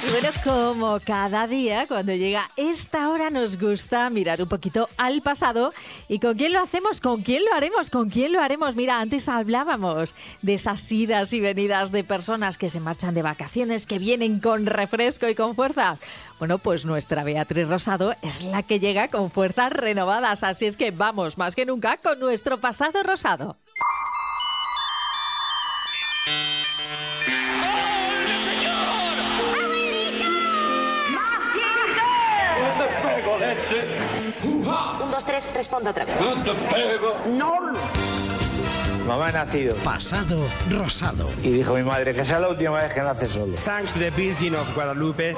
Bueno, como cada día, cuando llega esta hora nos gusta mirar un poquito al pasado. ¿Y con quién lo hacemos? ¿Con quién lo haremos? ¿Con quién lo haremos? Mira, antes hablábamos de esas idas y venidas de personas que se marchan de vacaciones, que vienen con refresco y con fuerza. Bueno, pues nuestra Beatriz Rosado es la que llega con fuerzas renovadas. Así es que vamos más que nunca con nuestro pasado rosado. ¡No te pego, leche! 1, 2, 3, respondo otra vez. ¡No te pego! ¡No! Mamá ha nacido. Pasado rosado. Y dijo mi madre que sea la última vez que nace solo. Thanks to the Virgin of Guadalupe.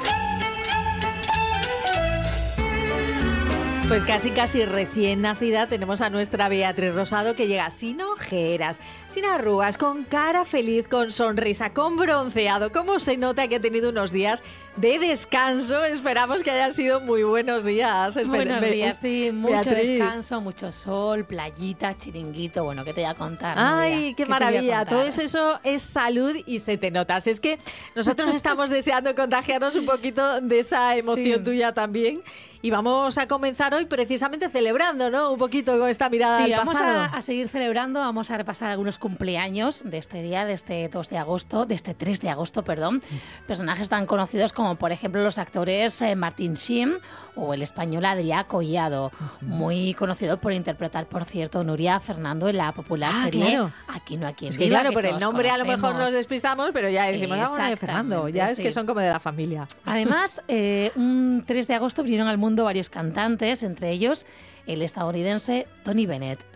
Pues casi recién nacida tenemos a nuestra Beatriz Rosado, que llega sin ojeras, sin arrugas, con cara feliz, con sonrisa, con bronceado. ¿Cómo se nota que ha tenido unos días de descanso? Esperamos que hayan sido muy buenos días. Buenos días, sí, mucho Beatriz. Descanso, mucho sol, playita, chiringuito. Bueno, ¿qué te voy a contar? Ay, Nuria? qué te voy a maravilla. contar? Todo eso es salud y se te nota. Así es que nosotros estamos deseando contagiarnos un poquito de esa emoción Sí. tuya también. Y vamos a comenzar hoy precisamente celebrando, ¿no? Un poquito con esta mirada Sí, al vamos pasado. a seguir celebrando, vamos a repasar algunos cumpleaños de este día, de este 2 de agosto, de este 3 de agosto, perdón. Personajes tan conocidos como, por ejemplo, los actores Martin Sheen o el español Adrià Collado, muy conocido por interpretar, por cierto, Nuria Fernando en la popular serie claro. Aquí no, aquí Es viva, que claro, que por el todos nombre a lo mejor conocemos. nos despistamos, pero ya decimos, ah, bueno, de Fernando. Ya es Exactamente, que sí. son como de la familia. Además, un 3 de agosto vinieron al mundo varios cantantes, entre ellos el estadounidense Tony Bennett.